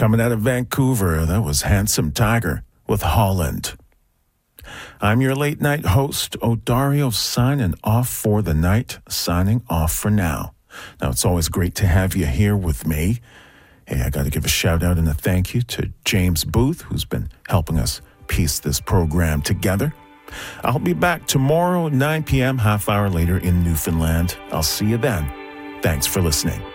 Coming out of Vancouver, that was Handsome Tiger with Holland. I'm your late night host, Odario, signing off for the night, signing off for now. Now, it's always great to have you here with me. Hey, I got to give a shout out and a thank you to James Booth, who's been helping us piece this program together. I'll be back tomorrow, 9 p.m., half hour later in Newfoundland. I'll see you then. Thanks for listening.